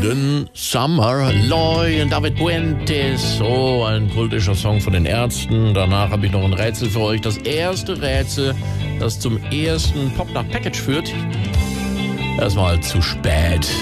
London Summer, Loy und David Puentes. Oh, ein kultischer Song von den Ärzten. Danach habe ich noch ein Rätsel für euch. Das erste Rätsel, das zum ersten Pop-Nach-Package führt. Erstmal zu spät.